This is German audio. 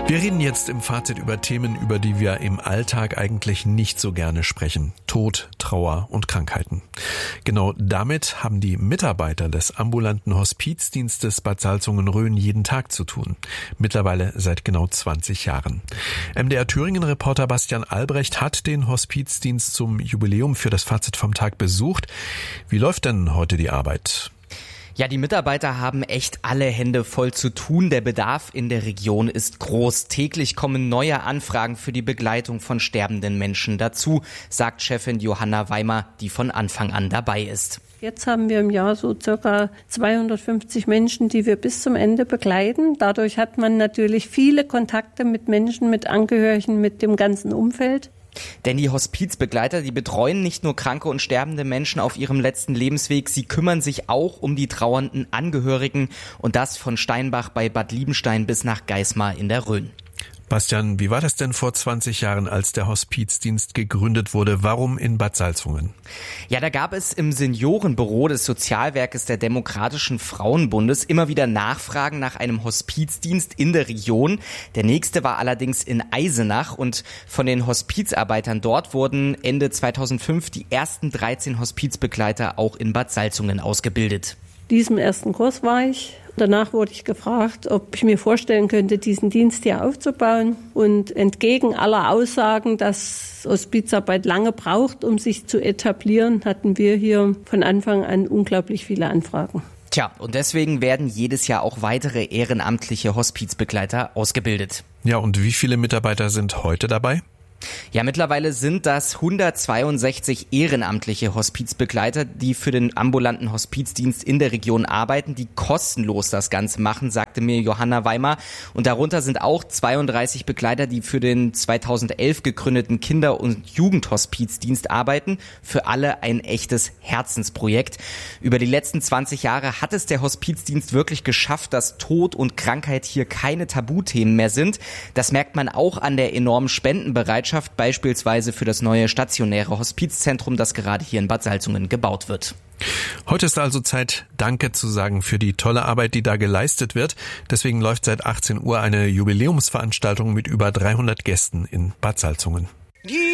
Wir reden jetzt im Fazit über Themen, über die wir im Alltag eigentlich nicht so gerne sprechen. Tod, Trauer und Krankheiten. Genau damit haben die Mitarbeiter des ambulanten Hospizdienstes Bad Salzungen-Rhön jeden Tag zu tun. Mittlerweile seit genau 20 Jahren. MDR-Thüringen-Reporter Bastian Albrecht hat den Hospizdienst zum Jubiläum für das Fazit vom Tag besucht. Wie läuft denn heute die Arbeit? Ja, die Mitarbeiter haben echt alle Hände voll zu tun. Der Bedarf in der Region ist groß. Täglich kommen neue Anfragen für die Begleitung von sterbenden Menschen dazu, sagt Chefin Johanna Weimer, die von Anfang an dabei ist. Jetzt haben wir im Jahr so circa 250 Menschen, die wir bis zum Ende begleiten. Dadurch hat man natürlich viele Kontakte mit Menschen, mit Angehörigen, mit dem ganzen Umfeld. Denn die Hospizbegleiter, die betreuen nicht nur kranke und sterbende Menschen auf ihrem letzten Lebensweg, sie kümmern sich auch um die trauernden Angehörigen und das von Steinbach bei Bad Liebenstein bis nach Geismar in der Rhön. Bastian, wie war das denn vor 20 Jahren, als der Hospizdienst gegründet wurde? Warum in Bad Salzungen? Ja, da gab es im Seniorenbüro des Sozialwerkes der Demokratischen Frauenbundes immer wieder Nachfragen nach einem Hospizdienst in der Region. Der nächste war allerdings in Eisenach und von den Hospizarbeitern dort wurden Ende 2005 die ersten 13 Hospizbegleiter auch in Bad Salzungen ausgebildet. Diesem ersten Kurs war ich. Danach wurde ich gefragt, ob ich mir vorstellen könnte, diesen Dienst hier aufzubauen. Und entgegen aller Aussagen, dass Hospizarbeit lange braucht, um sich zu etablieren, hatten wir hier von Anfang an unglaublich viele Anfragen. Tja, und deswegen werden jedes Jahr auch weitere ehrenamtliche Hospizbegleiter ausgebildet. Ja, und wie viele Mitarbeiter sind heute dabei? Ja, mittlerweile sind das 162 ehrenamtliche Hospizbegleiter, die für den ambulanten Hospizdienst in der Region arbeiten, die kostenlos das Ganze machen, sagte mir Johanna Weimer. Und darunter sind auch 32 Begleiter, die für den 2011 gegründeten Kinder- und Jugendhospizdienst arbeiten. Für alle ein echtes Herzensprojekt. Über die letzten 20 Jahre hat es der Hospizdienst wirklich geschafft, dass Tod und Krankheit hier keine Tabuthemen mehr sind. Das merkt man auch an der enormen Spendenbereitschaft, beispielsweise für das neue stationäre Hospizzentrum, das gerade hier in Bad Salzungen gebaut wird. Heute ist also Zeit, Danke zu sagen für die tolle Arbeit, die da geleistet wird. Deswegen läuft seit 18 Uhr eine Jubiläumsveranstaltung mit über 300 Gästen in Bad Salzungen. Die